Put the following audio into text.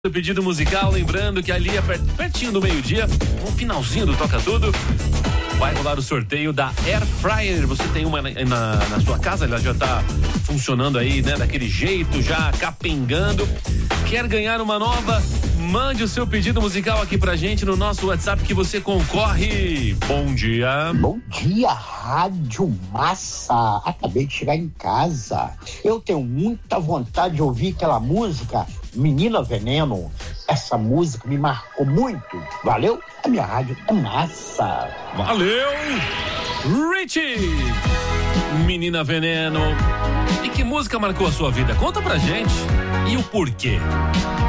O pedido musical, lembrando que ali é pertinho do meio-dia, no finalzinho do Toca Tudo, vai rolar o sorteio da Air Fryer. Você tem uma na sua casa, ela já tá funcionando aí, né, daquele jeito, já capengando. Quer ganhar uma nova? Mande o seu pedido musical aqui pra gente no nosso WhatsApp que você concorre. Bom dia. Bom dia, Rádio Massa. Acabei de chegar em casa. Eu tenho muita vontade de ouvir aquela música Menina Veneno. Essa música me marcou muito. Valeu? A minha rádio é massa. Valeu! Richie! Menina Veneno. E que música marcou a sua vida? Conta pra gente. E o porquê?